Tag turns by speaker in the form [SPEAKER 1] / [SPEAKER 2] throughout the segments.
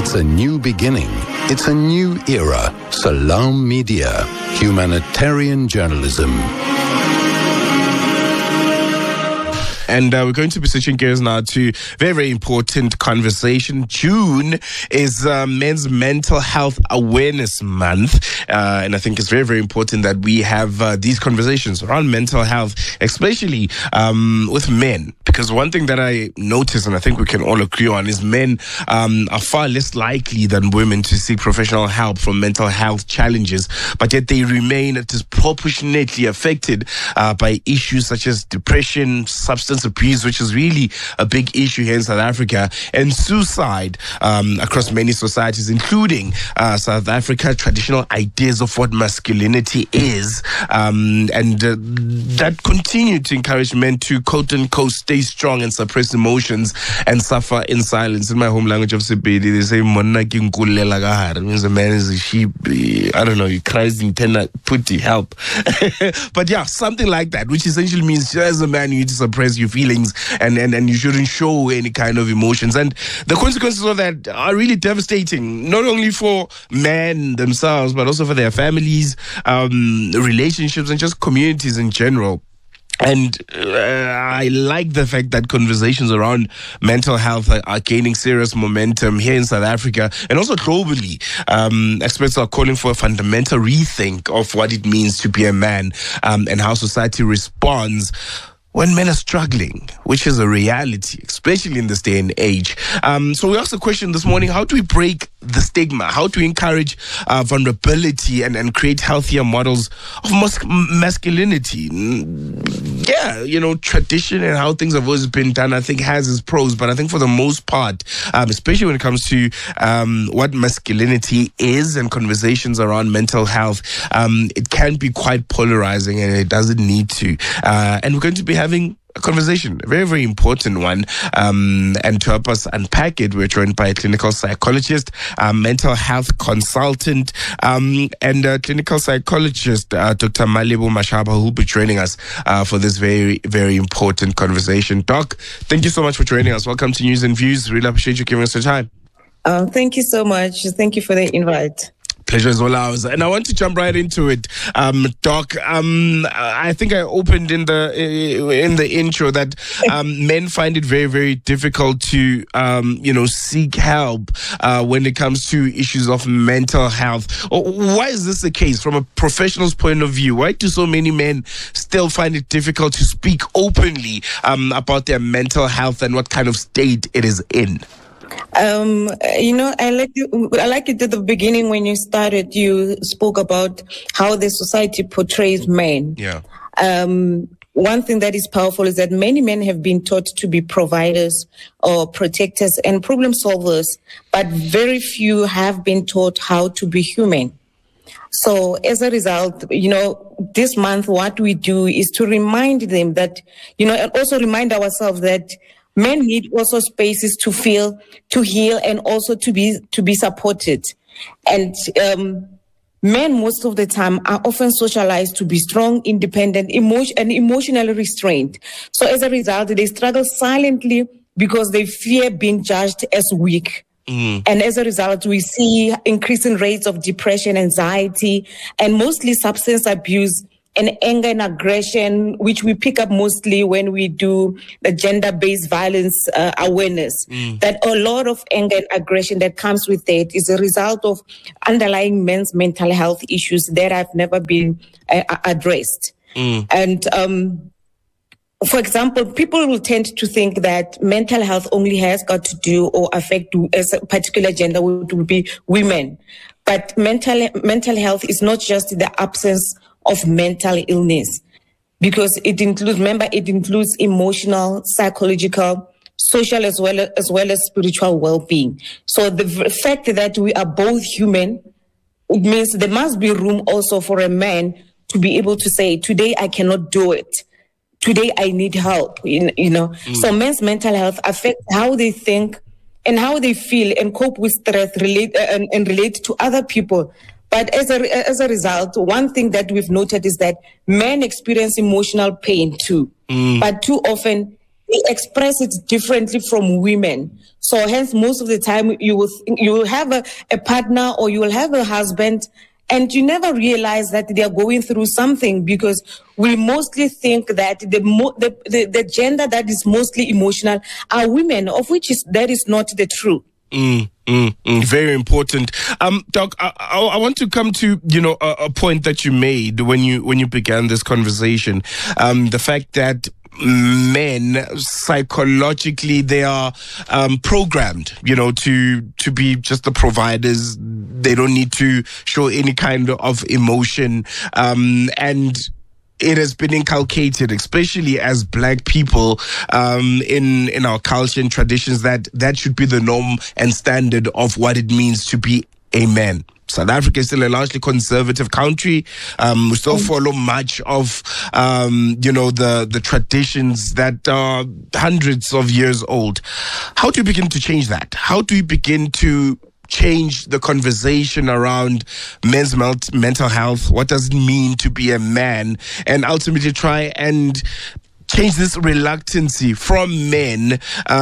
[SPEAKER 1] It's a new beginning. It's a new era. Salam Media. Humanitarian journalism.
[SPEAKER 2] And we're going to be switching gears now to very, very important conversation. June is Men's Mental Health Awareness Month. And I think it's very, very important that we have these conversations around mental health, especially with men. Because one thing that I notice, and I think we can all agree on, is men are far less likely than women to seek professional help from mental health challenges. But yet they remain disproportionately affected by issues such as depression, substance abuse, which is really a big issue here in South Africa, and suicide across many societies, including South Africa traditional ideas of what masculinity is, and that continue to encourage men to quote unquote stay strong and suppress emotions and suffer in silence. In my home language of Sepedi, they say "Monna ki nkulela ka hare," means a man is a sheep. I don't know, he cries in tender putty help. But yeah, something like that, which essentially means as a man you need to suppress your feelings and you shouldn't show any kind of emotions. And the consequences of that are really devastating, not only for men themselves, but also for their families, relationships, and just communities in general. And I like the fact that conversations around mental health are gaining serious momentum here in South Africa and also globally. Experts are calling for a fundamental rethink of what it means to be a man, and how society responds when men are struggling, which is a reality, especially in this day and age. So we asked the question this morning: how do we break the stigma? How do we encourage vulnerability and create healthier models of masculinity? Yeah, tradition and how things have always been done, I think, has its pros. But I think for the most part, especially when it comes to what masculinity is and conversations around mental health, it can be quite polarizing, and it doesn't need to. And we're going to be having a conversation, a very, very important one. And to help us unpack it, we're joined by a clinical psychologist, mental health consultant, and clinical psychologist, Dr. Malebo Mashaba, who will be joining us for this very, very important conversation. Doc, thank you so much for joining us. Welcome to News and Views. Really appreciate you giving us your time.
[SPEAKER 3] Thank you so much. Thank you for the invite.
[SPEAKER 2] Pleasure is all ours. And I want to jump right into it, Doc. I think I opened in the intro that men find it very, very difficult to seek help when it comes to issues of mental health. Why is this the case from a professional's point of view? Why do so many men still find it difficult to speak openly about their mental health and what kind of state it is in?
[SPEAKER 3] I like it at the beginning when you started. You spoke about how the society portrays men.
[SPEAKER 2] Yeah.
[SPEAKER 3] One thing that is powerful is that many men have been taught to be providers or protectors and problem solvers, but very few have been taught how to be human. So as a result, this month, what we do is to remind them that, and also remind ourselves that men need also spaces to feel, to heal, and also to be supported. And men, most of the time, are often socialized to be strong, independent, and emotionally restrained. So as a result, they struggle silently because they fear being judged as weak. And as a result, we see increasing rates of depression, anxiety, and mostly substance abuse and anger and aggression, which we pick up mostly when we do the gender-based violence awareness. That a lot of anger and aggression that comes with it is a result of underlying men's mental health issues that have never been addressed. And for example, people will tend to think that mental health only has got to do or affect a particular gender, which would be women. But mental health is not just the absence of mental illness, because it includes emotional, psychological, social, as well as spiritual well-being. So the fact that we are both human, it means there must be room also for a man to be able to say, today I cannot do it. Today I need help, So men's mental health affects how they think and how they feel and cope with stress, relate to other people. But as a result, one thing that we've noted is that men experience emotional pain too. But too often they express it differently from women. So hence, most of the time, you will have a partner or you will have a husband, and you never realize that they are going through something, because we mostly think that the gender that is mostly emotional are women, of which that is not the truth.
[SPEAKER 2] Very important. Doc, I want to come to, a point that you made when you began this conversation. The fact that men psychologically, they are programmed, to be just the providers. They don't need to show any kind of emotion, and it has been inculcated, especially as Black people, in our culture and traditions, that should be the norm and standard of what it means to be a man. South Africa is still a largely conservative country. We still follow much of, the traditions that are hundreds of years old. How do you begin to change that? How do you begin to change the conversation around men's mental health? What does it mean to be a man? And ultimately try and change this reluctancy from men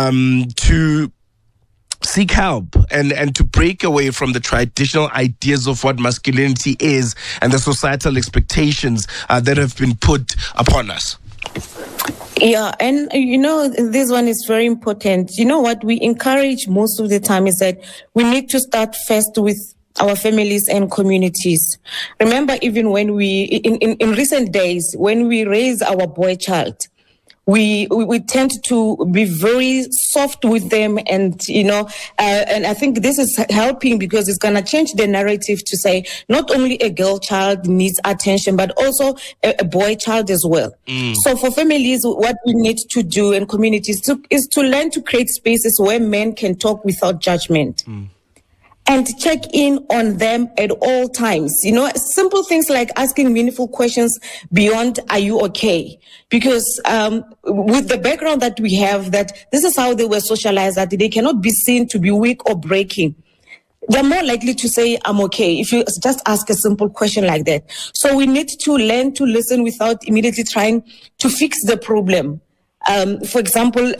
[SPEAKER 2] to seek help and to break away from the traditional ideas of what masculinity is and the societal expectations that have been put upon us.
[SPEAKER 3] Yeah, and this one is very important. What we encourage most of the time is that we need to start first with our families and communities. Remember, even when we, in recent days, when we raise our boy child, we tend to be very soft with them, and and I think this is helping, because it's gonna change the narrative to say not only a girl child needs attention, but also a boy child as well. So for families, what we need to do, and communities, is to learn to create spaces where men can talk without judgment. And check in on them at all times. Simple things like asking meaningful questions beyond, are you okay? Because with the background that we have, that this is how they were socialized, that they cannot be seen to be weak or breaking, they're more likely to say, I'm okay, if you just ask a simple question like that. So we need to learn to listen without immediately trying to fix the problem. For example,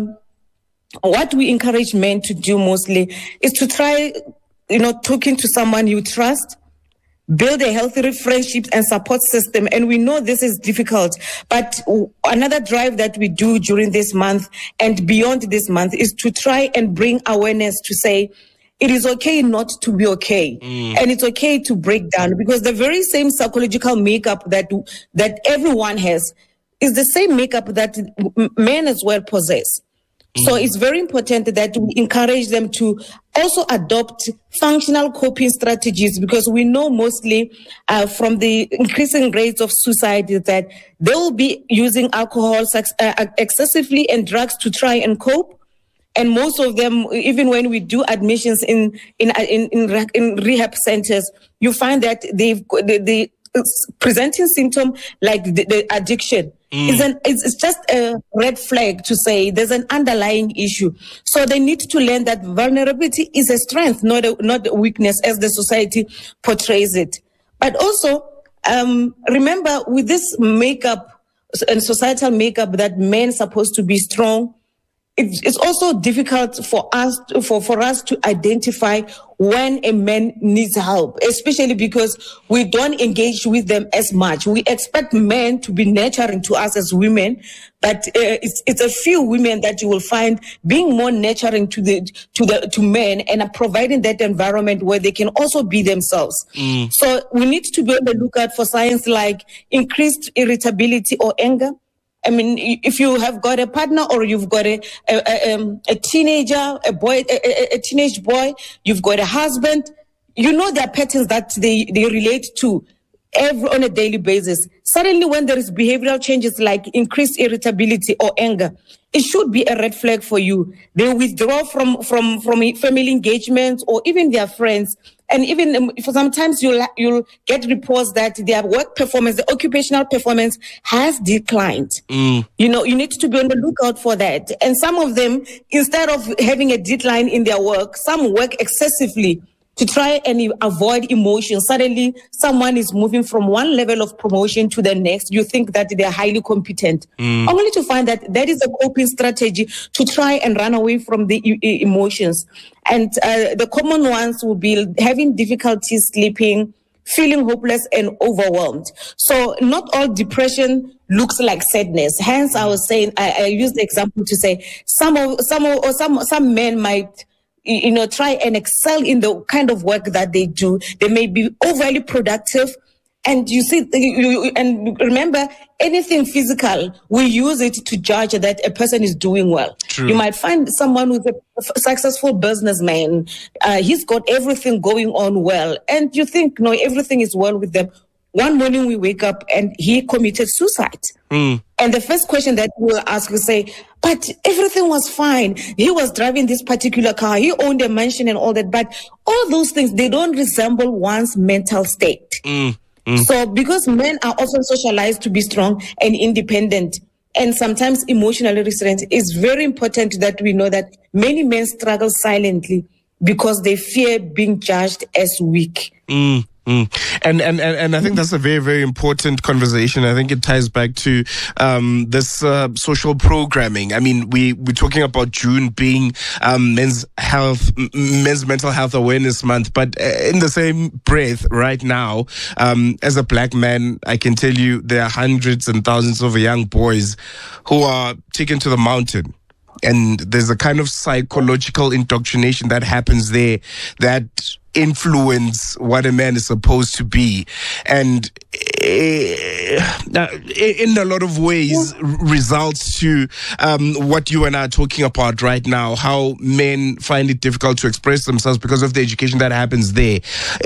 [SPEAKER 3] what we encourage men to do mostly is to try talking to someone you trust, build a healthy friendship and support system. And we know this is difficult, but another drive that we do during this month and beyond this month is to try and bring awareness to say, it is okay not to be okay. And it's okay to break down, because the very same psychological makeup that everyone has is the same makeup that men as well possess. So it's very important that we encourage them to also adopt functional coping strategies, because we know mostly from the increasing rates of suicide that they will be using alcohol excessively and drugs to try and cope. And most of them, even when we do admissions in rehab centers, you find that they presenting symptoms like the addiction. It's just a red flag to say there's an underlying issue. So they need to learn that vulnerability is a strength, not a weakness, as the society portrays it. But also, remember, with this makeup and societal makeup that men are supposed to be strong, it's also difficult for us to identify when a man needs help, especially because we don't engage with them as much. We expect men to be nurturing to us as women, but it's a few women that you will find being more nurturing to men and are providing that environment where they can also be themselves. So we need to be on the lookout for signs like increased irritability or anger. I mean, if you have got a partner or you've got a teenager, a teenage boy, you've got a husband, there are patterns that they relate to on a daily basis. Suddenly, when there is behavioral changes like increased irritability or anger, it should be a red flag for you. They withdraw from family engagements or even their friends. And even for sometimes you'll get reports that their work performance, the occupational performance has declined. You need to be on the lookout for that. And some of them, instead of having a decline in their work, some work excessively to try and avoid emotion. Suddenly, someone is moving from one level of promotion to the next. You think that they are highly competent, only to find that that is a coping strategy to try and run away from the emotions. And the common ones will be having difficulty sleeping, feeling hopeless and overwhelmed. So not all depression looks like sadness. Hence, I was saying, I used the example to say some men might, try and excel in the kind of work that they do. They may be overly productive. And you see, and remember, anything physical, we use it to judge that a person is doing well.
[SPEAKER 2] True.
[SPEAKER 3] You might find someone who's a successful businessman. He's got everything going on well. And you think, no, everything is well with them. One morning we wake up and he committed suicide. And the first question that we'll ask will say, but everything was fine. He was driving this particular car. He owned a mansion and all that. But all those things, they don't resemble one's mental state. So because men are often socialized to be strong and independent and sometimes emotionally restrained, it's very important that we know that many men struggle silently because they fear being judged as weak.
[SPEAKER 2] And I think that's a very, very important conversation. I think it ties back to this social programming. I mean, we're talking about June being Men's Mental Health Awareness Month, but in the same breath, right now, as a black man, I can tell you there are hundreds and thousands of young boys who are taken to the mountain. And there's a kind of psychological indoctrination that happens there that influence what a man is supposed to be. And in a lot of ways results to what you and I are talking about right now, how men find it difficult to express themselves because of the education that happens there.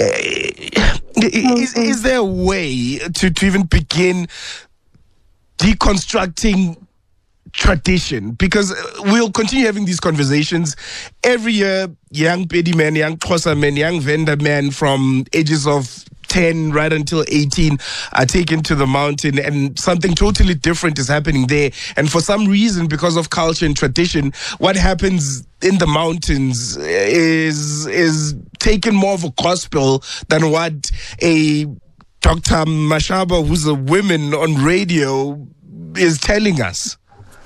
[SPEAKER 2] Is there a way to even begin deconstructing tradition? Because we'll continue having these conversations every year. Young Pedi men, young Xhosa men, young Venda men from ages of 10 right until 18 are taken to the mountain, and something totally different is happening there. And for some reason, because of culture and tradition, what happens in the mountains is taken more of a gospel than what a Dr. Mashaba, who's a woman on radio, is telling us.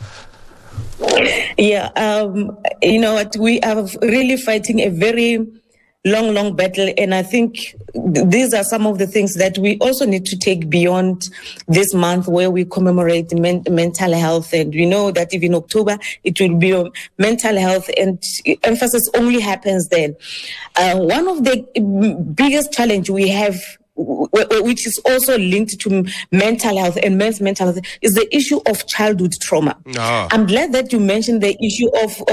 [SPEAKER 3] Yeah, you know what, we are really fighting a very long battle, and I think these are some of the things that we also need to take beyond this month where we commemorate mental health. And we know that if in October it will be on mental health, and emphasis only happens then. One of the biggest challenge we have, which is also linked to mental health and men's mental health, is the issue of childhood trauma. I'm glad that you mentioned the issue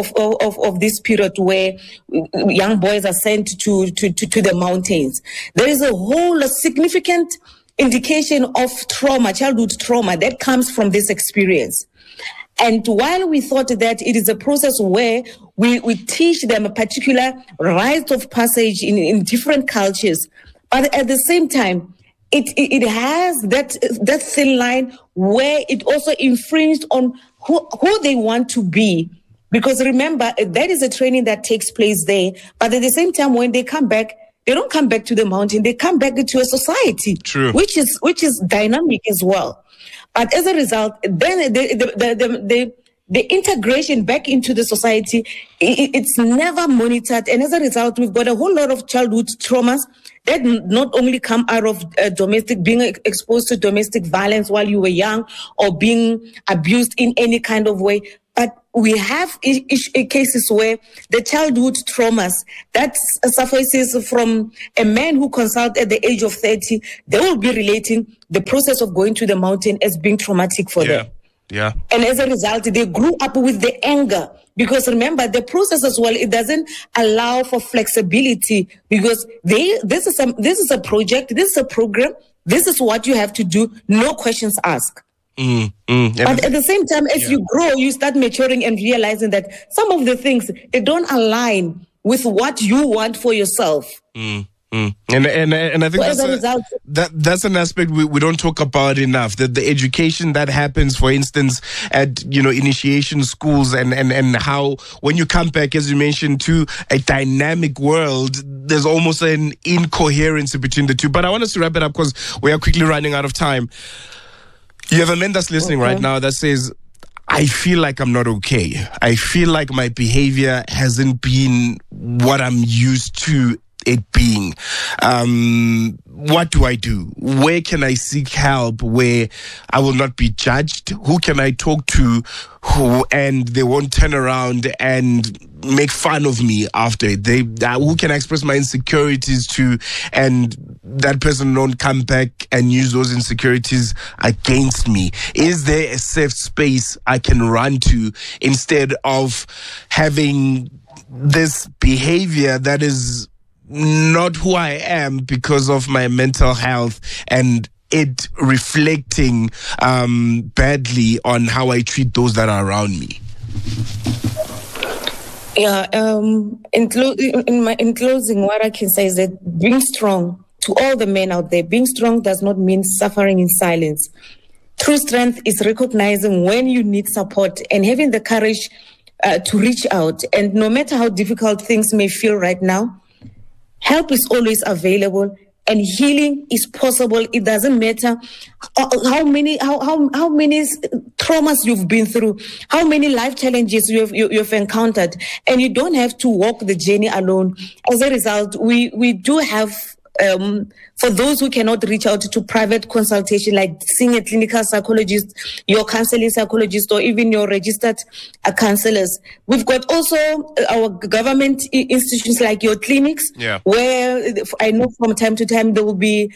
[SPEAKER 3] of this period where young boys are sent to the mountains. There is a significant indication of trauma, childhood trauma, that comes from this experience. And while we thought that it is a process where we teach them a particular rite of passage in different cultures, but at the same time, it has that thin line where it also infringed on who they want to be. Because remember, that is a training that takes place there. But at the same time, when they come back, they don't come back to the mountain. They come back to a society,
[SPEAKER 2] True.
[SPEAKER 3] which is dynamic as well. But as a result, then the integration back into the society, it's never monitored. And as a result, we've got a whole lot of childhood traumas that not only come out of being exposed to domestic violence while you were young, or being abused in any kind of way, but we have cases where the childhood traumas that surfaces from a man who consults at the age of 30, they will be relating the process of going to the mountain as being traumatic for them.
[SPEAKER 2] Yeah.
[SPEAKER 3] And as a result, they grew up with the anger. Because remember, the process as well, it doesn't allow for flexibility, because this is a project, this is a program, this is what you have to do, no questions asked. But at the same time, as you grow, you start maturing and realizing that some of the things, they don't align with what you want for yourself.
[SPEAKER 2] And I think that's an aspect we don't talk about enough. That the education that happens, for instance, at initiation schools, and how when you come back, as you mentioned, to a dynamic world, there's almost an incoherence between the two. But I want us to wrap it up because we are quickly running out of time. You have a man that's listening right now that says, I feel like I'm not okay. I feel like my behavior hasn't been what I'm used to it being. What do I do? Where can I seek help where I will not be judged? Who can I talk to and they won't turn around and make fun of me after it? Who can I express my insecurities to and that person won't come back and use those insecurities against me? Is there a safe space I can run to instead of having this behavior that is not who I am because of my mental health and it reflecting badly on how I treat those that are around me?
[SPEAKER 3] Yeah, in closing, what I can say is that being strong, to all the men out there, being strong does not mean suffering in silence. True strength is recognizing when you need support and having the courage to reach out. And no matter how difficult things may feel right now, help is always available and healing is possible. It doesn't matter how many traumas you've been through, how many life challenges you've encountered, and you don't have to walk the journey alone. As a result, we do have, for those who cannot reach out to private consultation, like seeing a clinical psychologist, your counseling psychologist, or even your registered counselors. We've got also our government institutions like your clinics, where I know from time to time there will be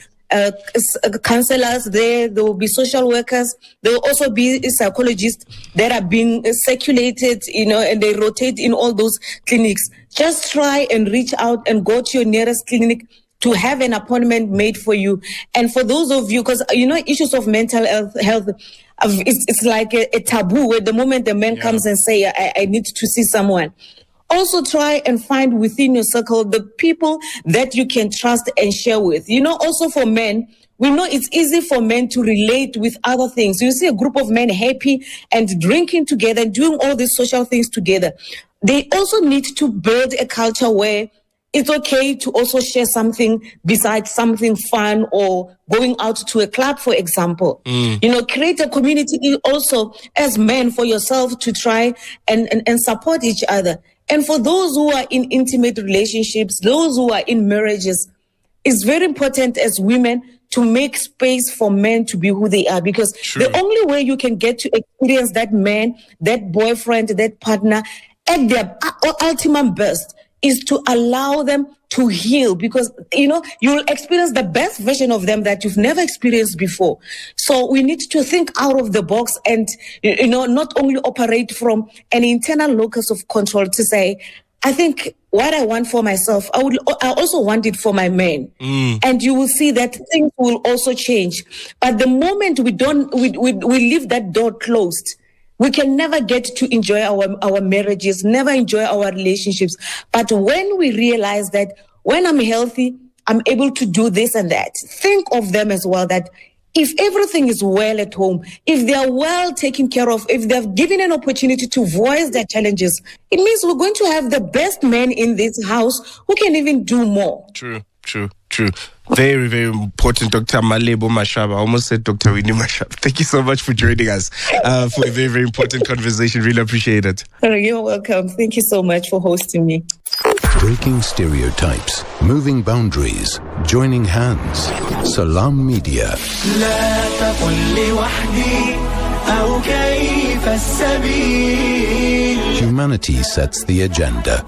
[SPEAKER 3] counselors there will be social workers, there will also be psychologists that are being circulated, and they rotate in all those clinics. Just try and reach out and go to your nearest clinic to have an appointment made for you. And for those of you, because, issues of mental health, it's like a taboo where the moment the man comes and say, I need to see someone. Also try and find within your circle the people that you can trust and share with. Also for men, we know it's easy for men to relate with other things. You see a group of men happy and drinking together and doing all these social things together. They also need to build a culture where it's okay to also share something besides something fun or going out to a club, for example. Create a community also as men for yourself to try and support each other. And for those who are in intimate relationships, those who are in marriages, it's very important as women to make space for men to be who they are, because the only way you can get to experience that man, that boyfriend, that partner at their ultimate best is to allow them to heal, because, you'll experience the best version of them that you've never experienced before. So we need to think out of the box and, not only operate from an internal locus of control to say, I think what I want for myself, I also want it for my men. And you will see that things will also change. But the moment we leave that door closed, we can never get to enjoy our marriages, never enjoy our relationships. But when we realize that when I'm healthy, I'm able to do this and that, think of them as well, that if everything is well at home, if they are well taken care of, if they're given an opportunity to voice their challenges, it means we're going to have the best men in this house who can even do more.
[SPEAKER 2] True. Very, very important, Dr. Malebo Mashaba. I almost said Dr. Winnie Mashaba. Thank you so much for joining us for a very, very important conversation. Really appreciate it.
[SPEAKER 3] You're welcome. Thank you so much for hosting me.
[SPEAKER 1] Breaking stereotypes, moving boundaries, joining hands. Salam Media. Humanity sets the agenda.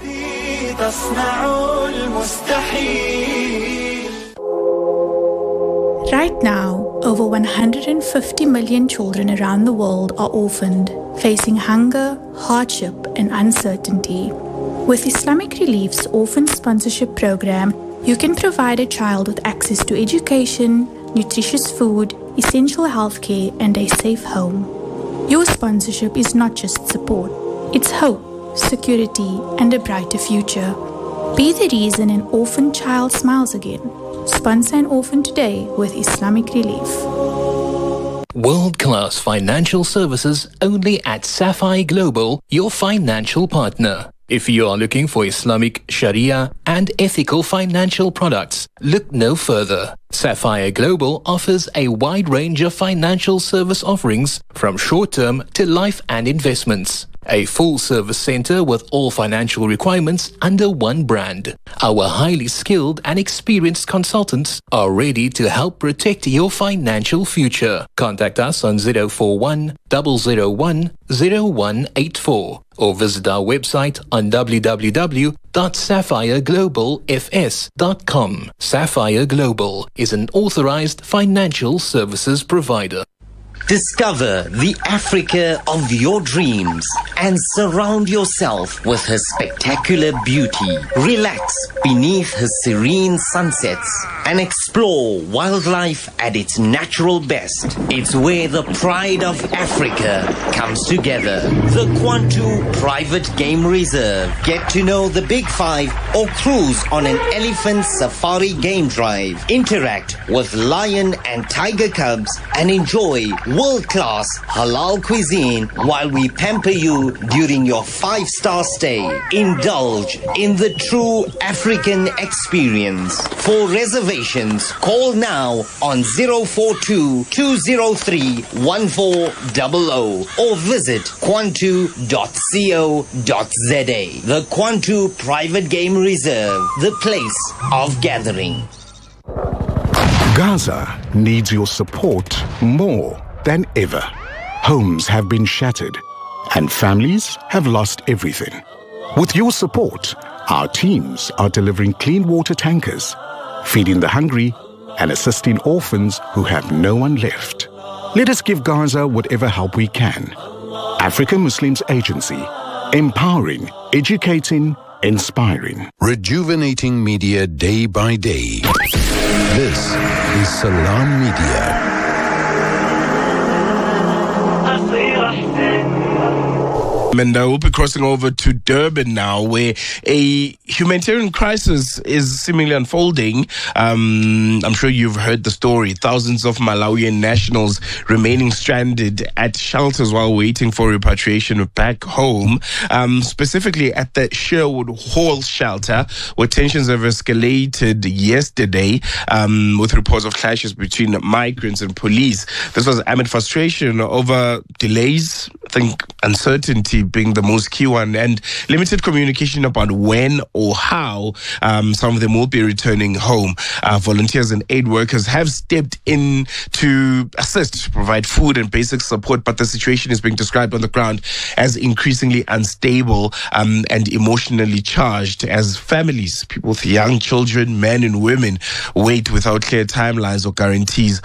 [SPEAKER 4] Right now, over 150 million children around the world are orphaned, facing hunger, hardship, and uncertainty. With Islamic Relief's Orphan Sponsorship Program, you can provide a child with access to education, nutritious food, essential healthcare, and a safe home. Your sponsorship is not just support, it's hope, security, and a brighter future. Be the reason an orphan child smiles again. Sponsor an orphan today with Islamic Relief.
[SPEAKER 5] World-class financial services only at Sapphire Global, your financial partner. If you are looking for Islamic Sharia and ethical financial products, look no further. Sapphire Global offers a wide range of financial service offerings from short-term to life and investments. A full-service center with all financial requirements under one brand. Our highly skilled and experienced consultants are ready to help protect your financial future. Contact us on 041 001 0184 or visit our website on www.sapphireglobalfs.com. Sapphire Global is an authorized financial services provider.
[SPEAKER 6] Discover the Africa of your dreams and surround yourself with her spectacular beauty. Relax beneath her serene sunsets and explore wildlife at its natural best. It's where the pride of Africa comes together. The Kwantu Private Game Reserve. Get to know the Big Five or cruise on an elephant safari game drive. Interact with lion and tiger cubs and enjoy world-class halal cuisine while we pamper you during your 5-star stay. Indulge in the true African experience. For reservations, call now on 042-203-1400 or visit kwantu.co.za. The Kwantu Private Game Reserve, the place of gathering.
[SPEAKER 7] Gaza needs your support more than ever. Homes have been shattered and families have lost everything. With your support, our teams are delivering clean water tankers, feeding the hungry and assisting orphans who have no one left. Let us give Gaza whatever help we can. African Muslims Agency, empowering, educating, inspiring.
[SPEAKER 1] Rejuvenating media day by day. This is Salam Media.
[SPEAKER 2] And we'll be crossing over to Durban now, where a humanitarian crisis is seemingly unfolding. I'm sure you've heard the story. Thousands of Malawian nationals remaining stranded at shelters while waiting for repatriation back home, specifically at the Sherwood Hall shelter, where tensions have escalated yesterday with reports of clashes between migrants and police. This was amid frustration over delays, I think uncertainty being the most key one, and limited communication about when or how some of them will be returning home. Volunteers and aid workers have stepped in to assist, to provide food and basic support, but the situation is being described on the ground as increasingly unstable and emotionally charged as families, people with young children, men and women, wait without clear timelines or guarantees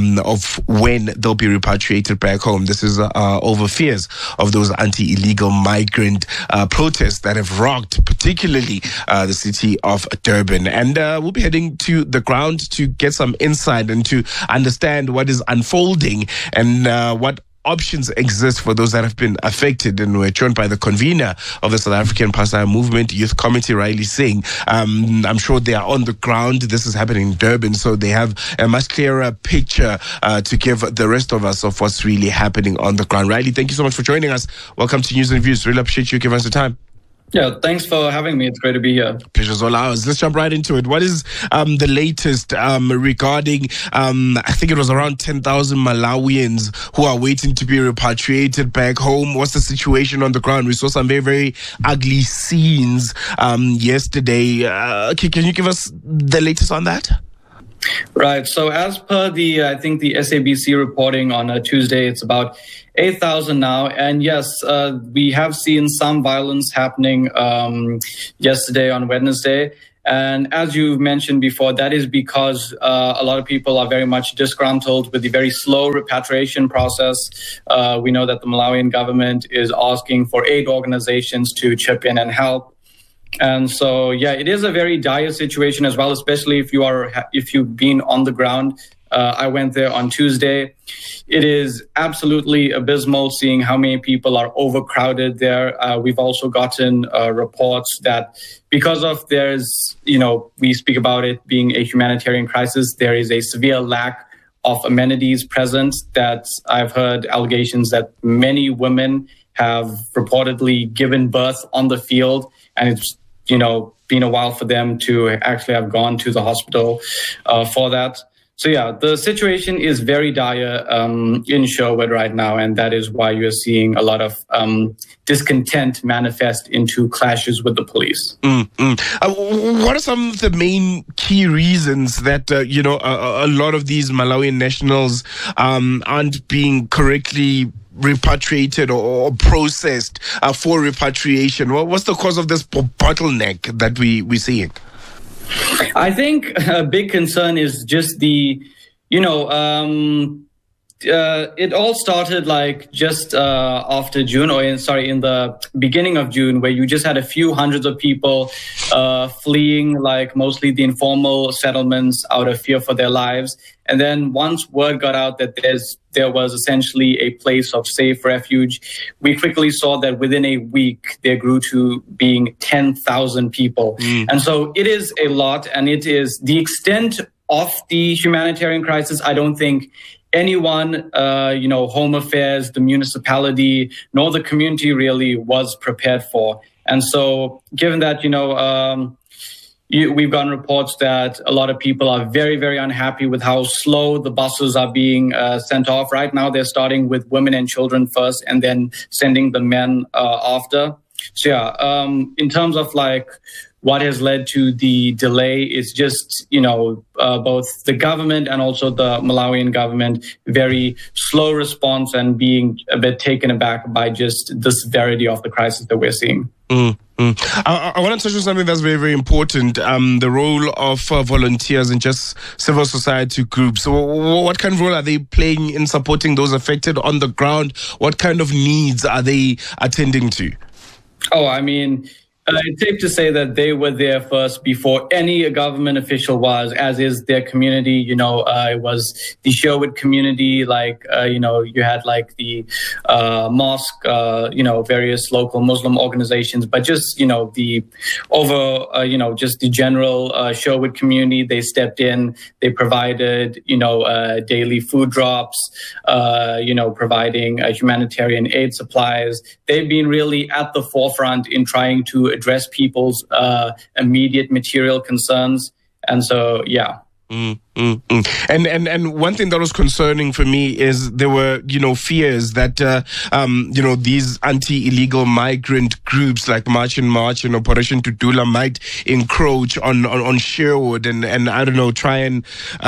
[SPEAKER 2] of when they'll be repatriated back home. This is over fears of those anti-illegal migrant protests that have rocked particularly the city of Durban. And we'll be heading to the ground to get some insight and to understand what is unfolding and what options exist for those that have been affected. And we're joined by the convener of the South African Pasaya Movement Youth Committee, Riley Singh. I'm sure they are on the ground. This is happening in Durban, so they have a much clearer picture to give the rest of us of what's really happening on the ground. Riley, thank you so much for joining us. Welcome to News and Views. Really appreciate you giving us the time.
[SPEAKER 8] Yeah, thanks for having me. It's great to be here.
[SPEAKER 2] Pleasure's all ours. Let's jump right into it. What is the latest regarding, I think it was around 10,000 Malawians who are waiting to be repatriated back home? What's the situation on the ground? We saw some very, very ugly scenes yesterday. Can you give us the latest on that?
[SPEAKER 8] Right. So as per I think the SABC reporting on Tuesday, it's about 8,000 now. And yes, we have seen some violence happening yesterday on Wednesday. And as you mentioned before, that is because a lot of people are very much disgruntled with the very slow repatriation process. We know that the Malawian government is asking for aid organizations to chip in and help. And so, yeah, it is a very dire situation as well, especially if you've been on the ground I went there on Tuesday. It is absolutely abysmal seeing how many people are overcrowded there. We've also gotten reports that because of we speak about it being a humanitarian crisis, there is a severe lack of amenities present, that I've heard allegations that many women have reportedly given birth on the field, and it's, been a while for them to actually have gone to the hospital for that. So yeah, the situation is very dire in Sherwood right now, and that is why you're seeing a lot of discontent manifest into clashes with the police.
[SPEAKER 2] What are some of the main key reasons that a lot of these Malawian nationals aren't being correctly repatriated or processed for repatriation? What's the cause of this bottleneck that we're seeing?
[SPEAKER 8] I think a big concern is just it all started just after June, in the beginning of June, where you just had a few hundreds of people fleeing, mostly the informal settlements out of fear for their lives. And then once word got out that there was essentially a place of safe refuge, we quickly saw that within a week there grew to being 10,000 people. And so it is a lot, and it is the extent of the humanitarian crisis. I don't think anyone, Home Affairs, the municipality, nor the community really was prepared for. And so given that, we've gotten reports that a lot of people are very, very unhappy with how slow the buses are being sent off. Right now, they're starting with women and children first and then sending the men after. So yeah, in terms of what has led to the delay is just, both the government and also the Malawian government, very slow response and being a bit taken aback by just the severity of the crisis that we're seeing.
[SPEAKER 2] I want to touch on something that's very, very important, the role of volunteers and just civil society groups. So what kind of role are they playing in supporting those affected on the ground? What kind of needs are they attending to?
[SPEAKER 8] It's safe to say that they were there first before any government official was, as is their community. It was the Sherwood community, you had the mosque, various local Muslim organizations, but just, the just the general Sherwood community. They stepped in, they provided, daily food drops, providing humanitarian aid supplies. They've been really at the forefront in trying to address people's immediate material concerns. And so, yeah.
[SPEAKER 2] And one thing that was concerning for me is there were, fears that, these anti-illegal migrant groups like March and Operation Tudula might encroach on Sherwood and I don't know, try and,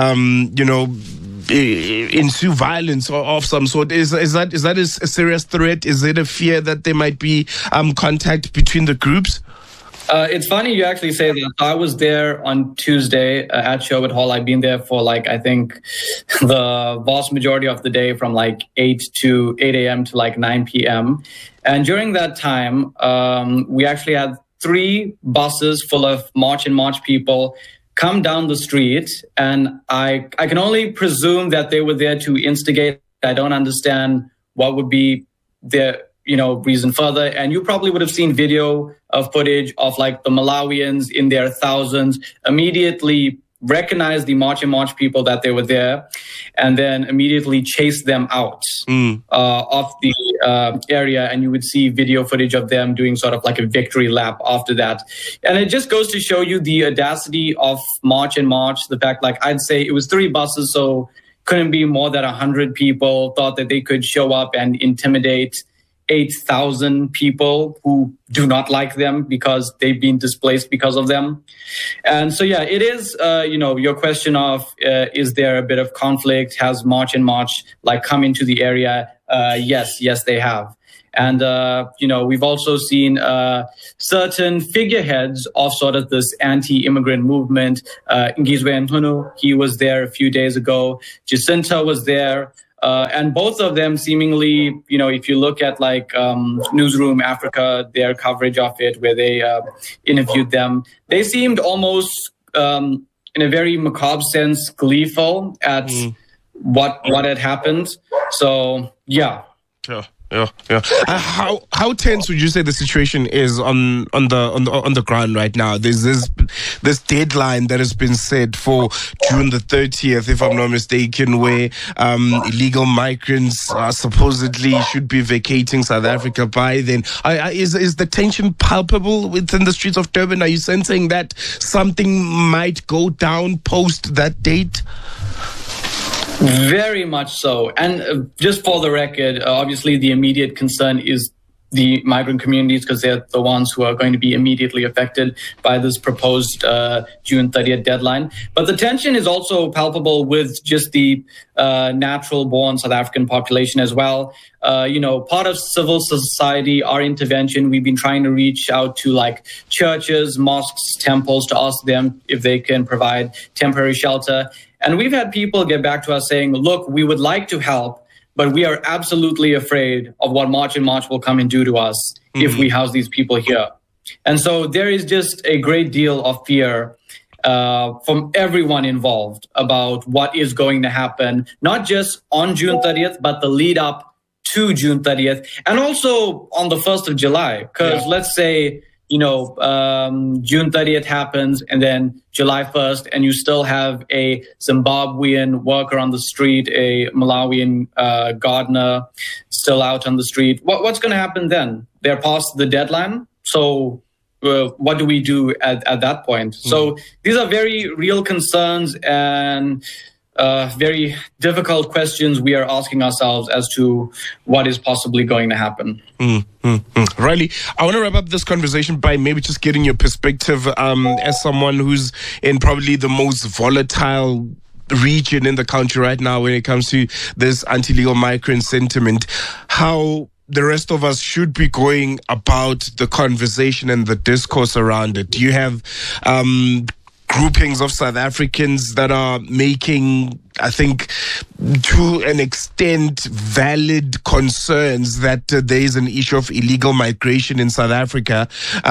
[SPEAKER 2] ensue violence of some sort. Is that a serious threat? Is it a fear that there might be contact between the groups?
[SPEAKER 8] It's funny you actually say that. I was there on Tuesday at Sherwood Hall. I've been there for I think the vast majority of the day, from 8 a.m. to 9 p.m. And during that time, we actually had 3 buses full of March and March people come down the street. And I can only presume that they were there to instigate. I don't understand what would be their reason further. And you probably would have seen video of footage of the Malawians in their thousands immediately recognize the March and March people that they were there, and then immediately chase them out of the area. And you would see video footage of them doing sort of a victory lap after that. And it just goes to show you the audacity of March and March. The fact, I'd say it was 3 buses, so couldn't be more than 100 people, thought that they could show up and intimidate 8,000 people who do not like them because they've been displaced because of them. And so, yeah, it is, your question of, is there a bit of conflict? Has March and March come into the area? Yes, they have. And, we've also seen certain figureheads of sort of this anti-immigrant movement. Ngizwe Nhunu, he was there a few days ago. Jacinta was there. And both of them seemingly, if you look at Newsroom Africa, their coverage of it, where they interviewed them, they seemed almost, in a very macabre sense, gleeful at what had happened. So, yeah.
[SPEAKER 2] Yeah. How tense would you say the situation is on the ground right now? There's this deadline that has been set for June the 30th, if I'm not mistaken, where illegal migrants supposedly should be vacating South Africa by then. Is the tension palpable within the streets of Durban? Are you sensing that something might go down post that date?
[SPEAKER 8] Very much so. And just for the record, obviously the immediate concern is the migrant communities, because they're the ones who are going to be immediately affected by this proposed June 30th deadline. But the tension is also palpable with just the natural-born South African population as well. Part of civil society, our intervention, we've been trying to reach out to like churches, mosques, temples to ask them if they can provide temporary shelter. And we've had people get back to us saying, look, we would like to help, but we are absolutely afraid of what March and March will come and do to us if we house these people here. And so there is just a great deal of fear from everyone involved about what is going to happen, not just on June 30th, but the lead up to June 30th, and also on the 1st of July. Because let's say, June 30th happens and then July 1st, and you still have a Zimbabwean worker on the street, a Malawian gardener still out on the street. What's going to happen then? They're past the deadline. So what do we do at that point? So these are very real concerns and very difficult questions we are asking ourselves as to what is possibly going to happen.
[SPEAKER 2] Riley, I want to wrap up this conversation by maybe just getting your perspective as someone who's in probably the most volatile region in the country right now when it comes to this anti-legal migrant sentiment. How the rest of us should be going about the conversation and the discourse around it. Do you have groupings of South Africans that are making, I think, to an extent, valid concerns that there is an issue of illegal migration in South Africa?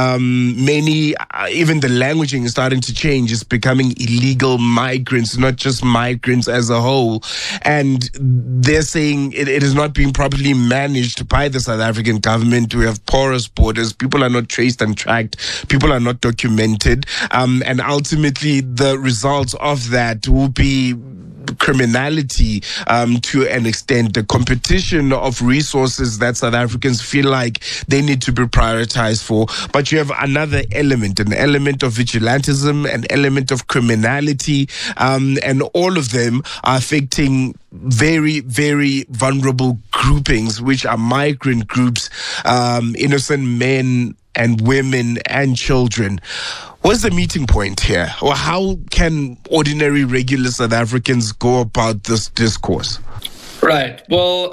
[SPEAKER 2] Many, even the languaging is starting to change. It's becoming illegal migrants, not just migrants as a whole. And they're saying it is not being properly managed by the South African government. We have porous borders. People are not traced and tracked. People are not documented. And ultimately, the results of that will be criminality to an extent, the competition of resources that South Africans feel like they need to be prioritized for. But you have another element, an element of vigilantism, an element of criminality, and all of them are affecting very, very vulnerable groupings, which are migrant groups, innocent men and women and children. What's the meeting point here? Or how can ordinary, regular South Africans go about this discourse?
[SPEAKER 8] Right. Well,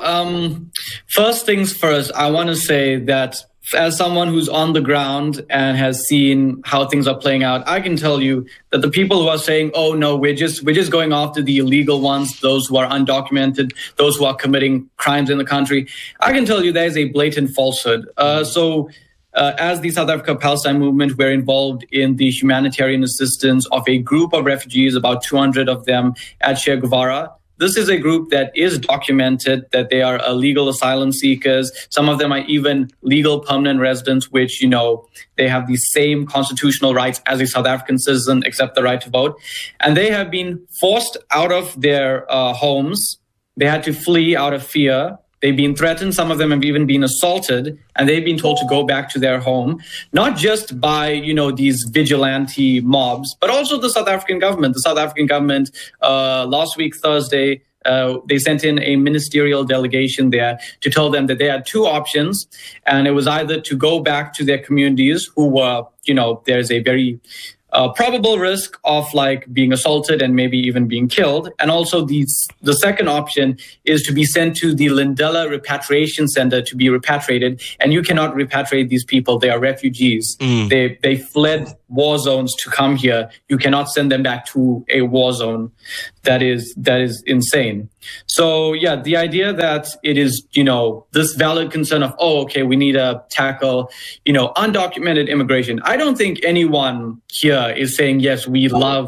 [SPEAKER 8] first things first, I want to say that as someone who's on the ground and has seen how things are playing out, I can tell you that the people who are saying, oh, no, we're just going after the illegal ones, those who are undocumented, those who are committing crimes in the country, I can tell you that is a blatant falsehood. As the South Africa Palestine movement, we're involved in the humanitarian assistance of a group of refugees, about 200 of them at Che Guevara. This is a group that is documented, that they are illegal asylum seekers. Some of them are even legal permanent residents, which, they have the same constitutional rights as a South African citizen, except the right to vote. And they have been forced out of their homes. They had to flee out of fear. They've been threatened. Some of them have even been assaulted, and they've been told to go back to their home, not just by, these vigilante mobs, but also the South African government. The South African government, last week, Thursday, they sent in a ministerial delegation there to tell them that they had two options. And it was either to go back to their communities who were, there's a very probable risk of being assaulted and maybe even being killed. And also the second option is to be sent to the Lindela Repatriation Center to be repatriated. And you cannot repatriate these people. They are refugees. They fled war zones to come here. You cannot send them back to a war zone. That is insane. So yeah, the idea that it is, this valid concern of, we need to tackle, undocumented immigration. I don't think anyone here is saying, yes, we love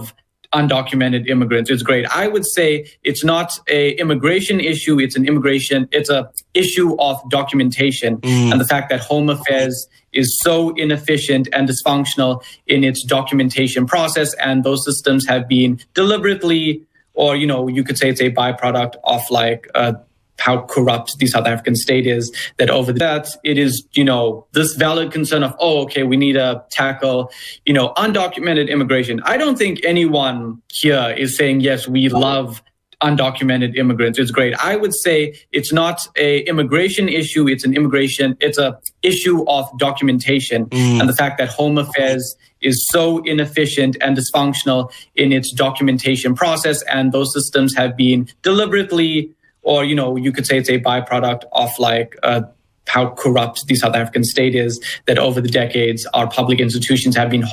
[SPEAKER 8] undocumented immigrants. It's great. I would say it's not a immigration issue. It's a issue of documentation. And the fact that Home Affairs is so inefficient and dysfunctional in its documentation process. And those systems have been deliberately, or, you could say it's a byproduct of how corrupt the South African state is, that over that it is, this valid concern of, we need to tackle, undocumented immigration. I don't think anyone here is saying, yes, we love undocumented immigrants. It's great. I would say it's not a immigration issue. It's a issue of documentation. And the fact that Home Affairs is so inefficient and dysfunctional in its documentation process. And those systems have been deliberately, or, you could say it's a byproduct of how corrupt the South African state is, that over the decades, our public institutions have been